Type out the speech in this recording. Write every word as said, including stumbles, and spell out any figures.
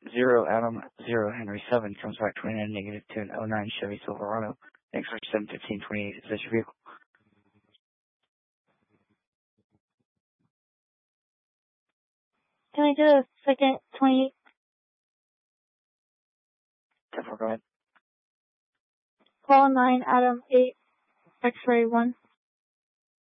zero Adam, zero Henry seven comes back twenty-nine negative to an oh nine Chevy Silverado. Thanks for seven fifteen twenty-eight. Is that your vehicle? Can I do a second twenty-eight? ten four, go ahead. Call nine Adam eight X-ray one.